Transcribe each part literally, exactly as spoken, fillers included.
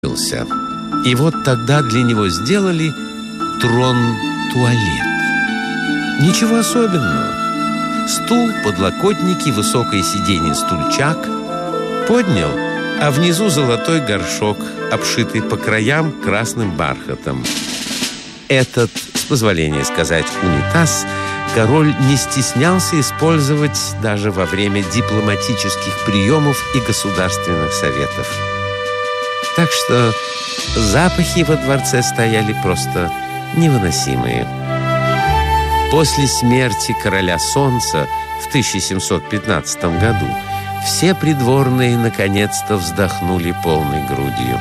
И вот тогда для него сделали трон-туалет. Ничего особенного. Стул, подлокотники, высокое сиденье, стульчак. Поднял, а внизу золотой горшок, обшитый по краям красным бархатом. Этот, с позволения сказать, унитаз король не стеснялся использовать даже во время дипломатических приемов и государственных советов. Так что запахи во дворце стояли просто невыносимые. После смерти короля Солнца в тысяча семьсот пятнадцатом году все придворные наконец-то вздохнули полной грудью.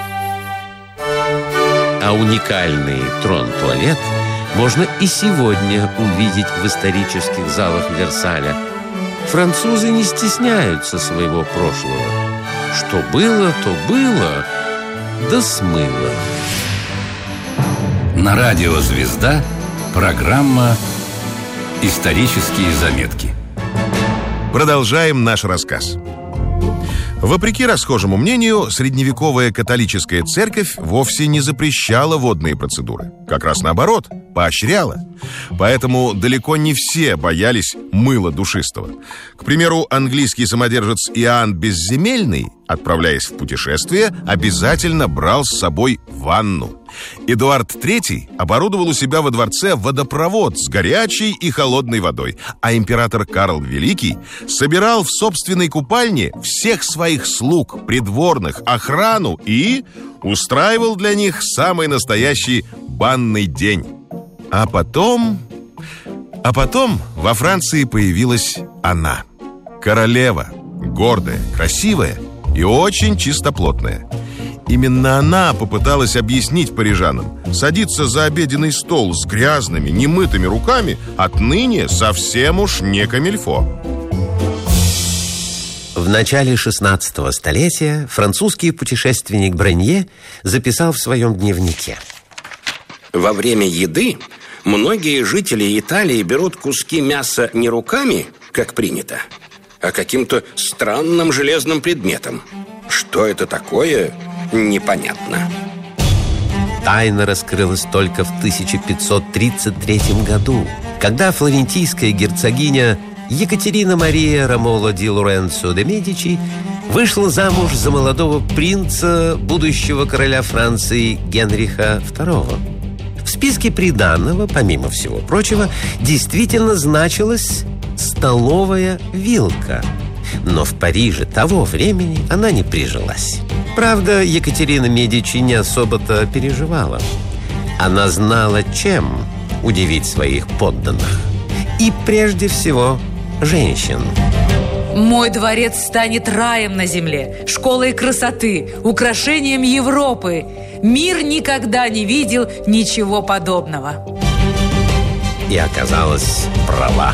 А уникальный трон-туалет можно и сегодня увидеть в исторических залах Версаля. Французы не стесняются своего прошлого. Что было, то было, да смыло. На радио «Звезда» программа «Исторические заметки». Продолжаем наш рассказ. Вопреки расхожему мнению, средневековая католическая церковь вовсе не запрещала водные процедуры. Как раз наоборот, поощряла. Поэтому далеко не все боялись мыла душистого. К примеру, английский самодержец Иоанн Безземельный, отправляясь в путешествие, обязательно брал с собой ванну. Эдуард третий оборудовал у себя во дворце водопровод с горячей и холодной водой, а император Карл Великий собирал в собственной купальне всех своих слуг, придворных, охрану и устраивал для них самый настоящий банный день. А потом... А потом во Франции появилась она. Королева, гордая, красивая и очень чистоплотная. Именно она попыталась объяснить парижанам: садиться за обеденный стол с грязными, немытыми руками отныне совсем уж не камильфо. В начале шестнадцатого столетия французский путешественник Бронье записал в своем дневнике: во время еды многие жители Италии берут куски мяса не руками, как принято, а каким-то странным железным предметом. Что это такое, непонятно. Тайна раскрылась только в тысяча пятьсот тридцать третьем году, когда флорентийская герцогиня Екатерина Мария Ромоло ди Лоренцо де Медичи вышла замуж за молодого принца, будущего короля Франции Генриха второго. В списке приданого, помимо всего прочего, действительно значилась столовая вилка. Но в Париже того времени она не прижилась. Правда, Екатерина Медичи не особо-то переживала. Она знала, чем удивить своих подданных. И прежде всего женщин. Мой дворец станет раем на земле, школой красоты, украшением Европы. Мир никогда не видел ничего подобного. И оказалась права.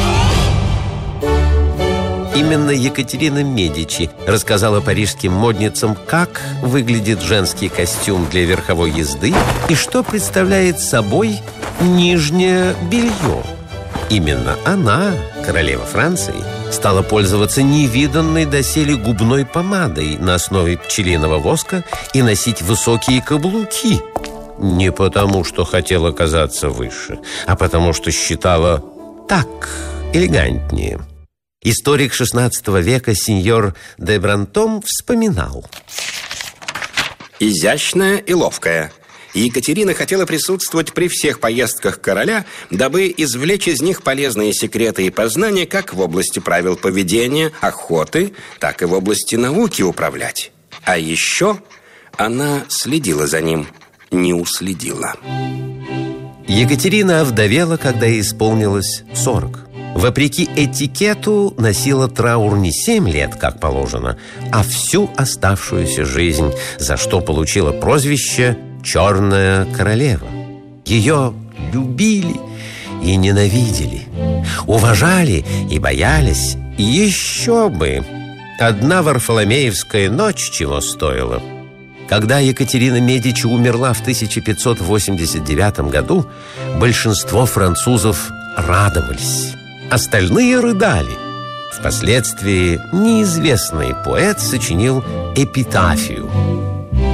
Именно Екатерина Медичи рассказала парижским модницам, как выглядит женский костюм для верховой езды и что представляет собой нижнее белье. Именно она, королева Франции, стала пользоваться невиданной доселе губной помадой на основе пчелиного воска и носить высокие каблуки. Не потому, что хотела казаться выше, а потому, что считала так элегантнее. Историк шестнадцатого века сеньор де Брантом вспоминал: изящная и ловкая. Екатерина хотела присутствовать при всех поездках короля, дабы извлечь из них полезные секреты и познания как в области правил поведения, охоты, так и в области науки управлять. А еще она следила за ним, не уследила. Екатерина овдовела, когда ей исполнилось сорок. Вопреки этикету носила траур не семь лет, как положено, а всю оставшуюся жизнь, за что получила прозвище «Черная королева». Ее любили и ненавидели, уважали и боялись. Еще бы! Одна Варфоломеевская ночь чего стоила. Когда Екатерина Медичи умерла в тысяча пятьсот восемьдесят девятом году, большинство французов радовались. Остальные рыдали. Впоследствии неизвестный поэт сочинил эпитафию.